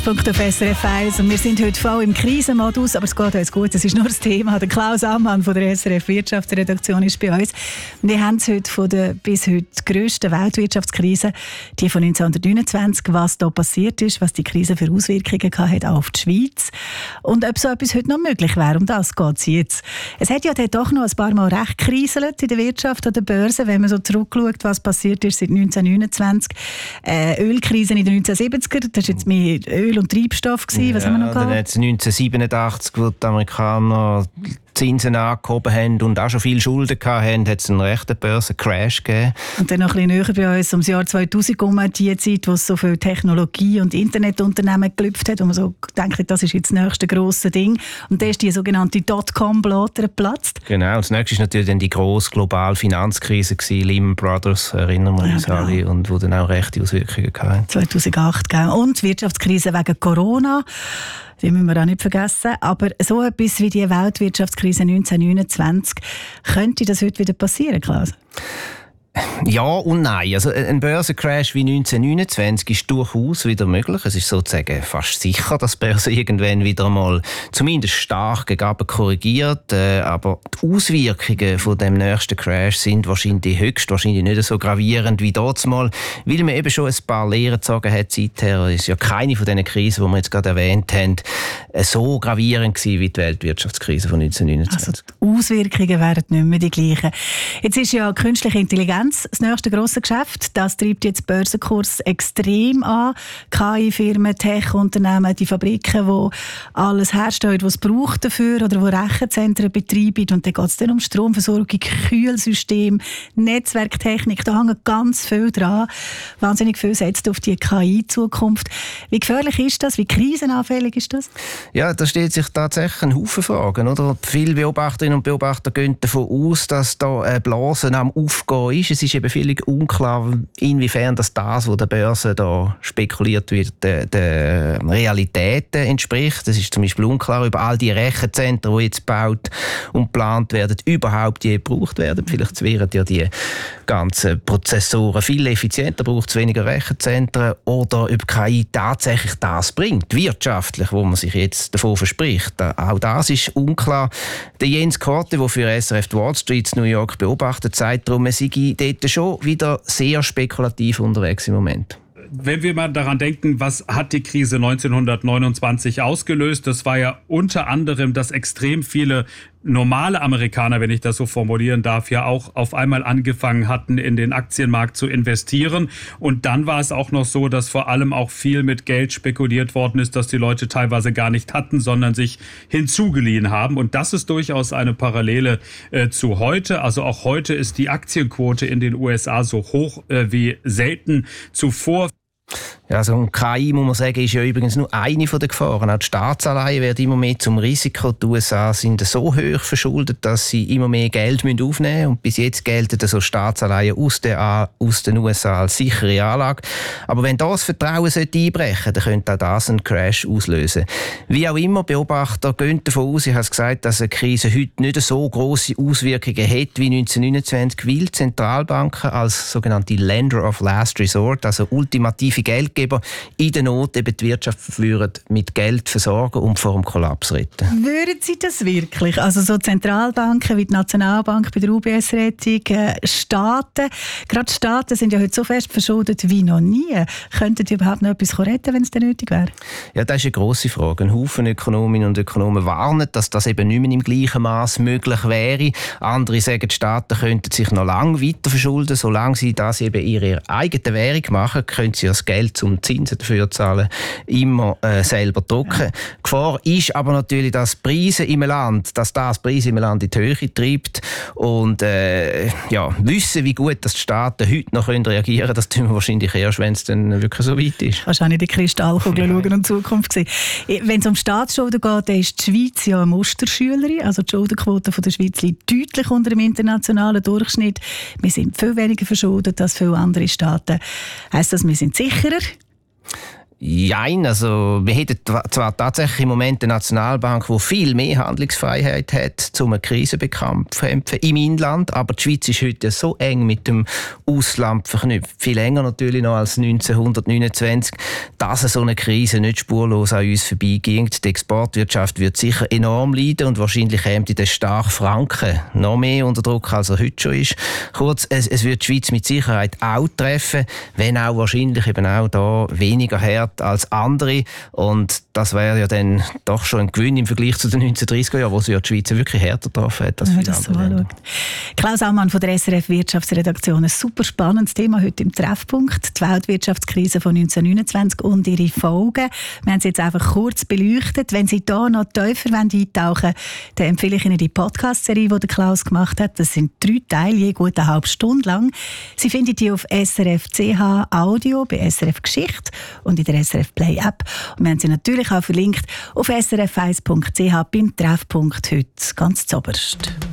Punkt auf SRF 1 und wir sind heute voll im Krisenmodus, aber es geht uns gut, es ist nur das Thema. Der Klaus Ammann von der SRF Wirtschaftsredaktion ist bei uns. Wir haben es heute von der bis heute grössten Weltwirtschaftskrise, die von 1929, was da passiert ist, was die Krise für Auswirkungen hatte auf die Schweiz und ob so etwas heute noch möglich wäre. Um das geht es jetzt. Es hat ja dann doch noch ein paar Mal recht gekriselt in der Wirtschaft an der Börse, wenn man so zurückschaut, was passiert ist seit 1929. Ölkrise in den 1970er, das ist jetzt mehr Öl und Treibstoff gewesen. Was haben wir noch gehabt? Dann hat es 1987, wo die Amerikaner Zinsen angehoben haben und auch schon viel Schulden hatten, hat es einen rechten Börsencrash gegeben. Und dann noch ein bisschen näher bei uns, ums Jahr 2000 die Zeit, wo es so viel Technologie- und Internetunternehmen gelüpft hat, wo man so denkt, das ist jetzt das nächste grosse Ding. Und dann ist die sogenannte Dotcom-Blase geplatzt. Genau, und das nächste war natürlich dann die grosse globale Finanzkrise gewesen, Lehman Brothers, erinnern wir uns alle, und wo dann auch rechte Auswirkungen hatten. 2008, gell? Und die Wirtschaftskrise wegen Corona. Die müssen wir auch nicht vergessen. Aber so etwas wie die Weltwirtschaftskrise 1929, könnte das heute wieder passieren, Klaus? Ja und nein. Also ein Börsencrash wie 1929 ist durchaus wieder möglich. Es ist sozusagen fast sicher, dass die Börse irgendwann wieder mal zumindest stark gegen unten korrigiert. Aber die Auswirkungen von dem nächsten Crash sind höchstwahrscheinlich nicht so gravierend wie damals, weil man eben schon ein paar Lehren gezogen hat seither. Es ist ja keine von diesen Krisen, die wir jetzt gerade erwähnt haben, so gravierend gewesen wie die Weltwirtschaftskrise von 1929. Also die Auswirkungen wären nicht mehr die gleichen. Jetzt ist ja künstliche Intelligenz das nächste grosse Geschäft. Das treibt jetzt den Börsenkurs extrem an. KI-Firmen, Tech-Unternehmen, die Fabriken, die alles herstellen, was es braucht dafür, oder die Rechenzentren betreiben. Und dann geht es dann um Stromversorgung, Kühlsystem, Netzwerktechnik. Da hängt ganz viel dran. Wahnsinnig viel setzt auf die KI-Zukunft. Wie gefährlich ist das? Wie krisenanfällig ist das? Ja, da steht sich tatsächlich ein Haufen Fragen. Oder? Viele Beobachterinnen und Beobachter gehen davon aus, dass da eine Blase am Aufgehen ist. Es ist eben völlig unklar, inwiefern das, was der Börse da spekuliert wird, der Realität entspricht. Es ist zum Beispiel unklar, ob all die Rechenzentren, die jetzt gebaut und geplant werden, überhaupt je gebraucht werden. Vielleicht wären ja die ganzen Prozessoren viel effizienter, braucht es weniger Rechenzentren, oder ob KI tatsächlich das bringt, wirtschaftlich, wo man sich jetzt davon verspricht. Auch das ist unklar. Der Jens Korte, der für SRF Wall Street New York beobachtet, sagt darum, man sei dort schon wieder sehr spekulativ unterwegs im Moment. Wenn wir mal daran denken, was hat die Krise 1929 ausgelöst? Das war ja unter anderem, dass extrem viele normale Amerikaner, wenn ich das so formulieren darf, ja auch auf einmal angefangen hatten, in den Aktienmarkt zu investieren. Und dann war es auch noch so, dass vor allem auch viel mit Geld spekuliert worden ist, das die Leute teilweise gar nicht hatten, sondern sich hinzugeliehen haben. Und das ist durchaus eine Parallele zu heute. Also auch heute ist die Aktienquote in den USA so hoch wie selten zuvor. Ja, also KI, muss man sagen, ist ja übrigens nur eine von den Gefahren. Auch die Staatsanleihen werden immer mehr zum Risiko. Die USA sind so hoch verschuldet, dass sie immer mehr Geld aufnehmen müssen. Und bis jetzt gelten so Staatsanleihen aus den USA als sichere Anlage. Aber wenn das Vertrauen einbrechen sollte, dann könnte auch das einen Crash auslösen. Wie auch immer, Beobachter gehen davon aus, ich habe es gesagt, dass eine Krise heute nicht so grosse Auswirkungen hat wie 1929, weil Zentralbanken als sogenannte Lender of Last Resort, also ultimative Geldgeber, in der Not eben die Wirtschaft verführen, mit Geld versorgen und vor dem Kollaps retten. Würden Sie das wirklich? Also so Zentralbanken wie die Nationalbank bei der UBS-Rettung, Staaten, gerade Staaten sind ja heute so fest verschuldet wie noch nie. Könnten die überhaupt noch etwas retten, wenn es denn nötig wäre? Ja, das ist eine grosse Frage. Ein Haufen Ökonominnen und Ökonomen warnen, dass das eben nicht mehr im gleichen Maß möglich wäre. Andere sagen, die Staaten könnten sich noch lange weiter verschulden. Solange sie das eben ihre eigene Währung machen, können sie das Geld zum Zinsen dafür zahlen, immer selber drucken. Ja. Gefahr ist aber natürlich, dass das Preise im Land in die Höhe treibt. Und wissen, wie gut dass die Staaten heute noch reagieren können, das tun wir wahrscheinlich erst, wenn es dann wirklich so weit ist. Wahrscheinlich die Kristallkugel schauen und Zukunft sehen. Wenn es um Staatsschulden geht, dann ist die Schweiz ja eine Musterschülerin. Also die Schuldenquote der Schweiz liegt deutlich unter dem internationalen Durchschnitt. Wir sind viel weniger verschuldet als viele andere Staaten. Heisst das, wir sind sicherer? Jein, also wir hätten zwar tatsächlich im Moment eine Nationalbank, die viel mehr Handlungsfreiheit hat, um eine Krise zu bekämpfen im Inland, aber die Schweiz ist heute so eng mit dem Ausland verknüpft, viel enger natürlich noch als 1929, dass so eine Krise nicht spurlos an uns vorbeigeht. Die Exportwirtschaft wird sicher enorm leiden und wahrscheinlich kommt der starke Franken noch mehr unter Druck, als er heute schon ist. Kurz, es wird die Schweiz mit Sicherheit auch treffen, wenn auch wahrscheinlich eben auch da weniger hart als andere. Und das wäre ja dann doch schon ein Gewinn im Vergleich zu den 1930er Jahren, wo sie ja die Schweiz wirklich härter getroffen hat. Wenn man das so anschaut. Klaus Ammann von der SRF Wirtschaftsredaktion. Ein super spannendes Thema heute im Treffpunkt. Die Weltwirtschaftskrise von 1929 und ihre Folgen. Wir haben es jetzt einfach kurz beleuchtet. Wenn Sie da noch tiefer eintauchen wollen, dann empfehle ich Ihnen die Podcast-Serie, die der Klaus gemacht hat. Das sind 3 Teile, je gut eine halbe Stunde lang. Sie finden die auf SRF.ch Audio, bei SRF Geschichte und in der SRF Play App. Und wir haben sie natürlich auch verlinkt auf srf1.ch beim Treffpunkt heute ganz zuoberst.